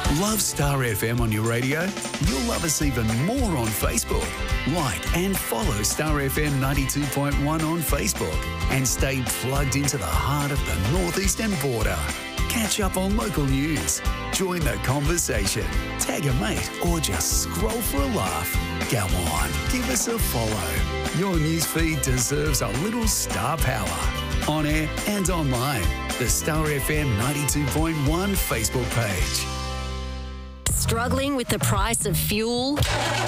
Love Star FM on your radio? You'll love us even more on Facebook. Like and follow Star FM 92.1 on Facebook and stay plugged into the heart of the northeastern border. Catch up on local news, join the conversation, tag a mate, or just scroll for a laugh. Go on, give us a follow. Your newsfeed deserves a little star power. On air and online, the Star FM 92.1 Facebook page. Struggling with the price of fuel?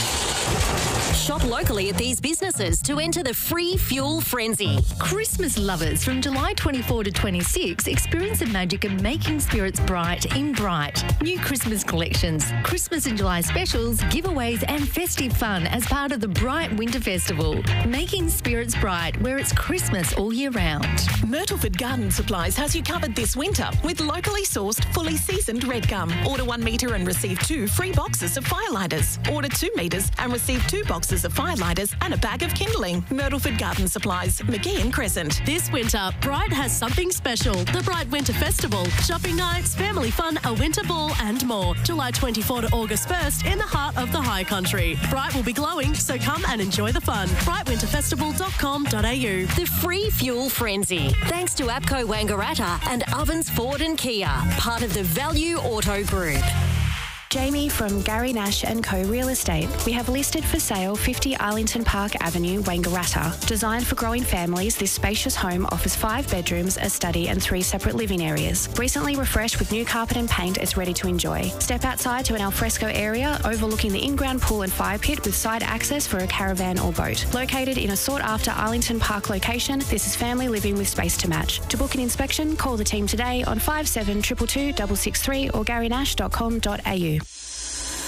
Shop locally at these businesses to enter the free fuel frenzy. Christmas lovers, from July 24 to 26, experience the magic of making spirits bright in Bright. New Christmas collections, Christmas and July specials, giveaways and festive fun as part of the Bright Winter Festival. Making spirits bright where it's Christmas all year round. Myrtleford Garden Supplies has you covered this winter with locally sourced, fully seasoned red gum. Order 1 metre and receive 2 free boxes of firelighters. Order 2 metres and receive 2 boxes of firelighters and a bag of kindling. Myrtleford Garden Supplies, McGeehan Crescent. This winter, Bright has something special. The Bright Winter Festival. Shopping nights, family fun, a winter ball and more. July 24 to August 1st in the heart of the High Country. Bright will be glowing, so come and enjoy the fun. brightwinterfestival.com.au. The free fuel frenzy. Thanks to APCO Wangaratta and Ovens Ford and Kia. Part of the Value Auto Group. Jamie from Gary Nash & Co Real Estate. We have listed for sale 50 Arlington Park Avenue, Wangaratta. Designed for growing families, this spacious home offers 5 bedrooms, a study and 3 separate living areas. Recently refreshed with new carpet and paint, it's ready to enjoy. Step outside to an alfresco area overlooking the in-ground pool and fire pit with side access for a caravan or boat. Located in a sought-after Arlington Park location, this is family living with space to match. To book an inspection, call the team today on 5722 663 or garynash.com.au.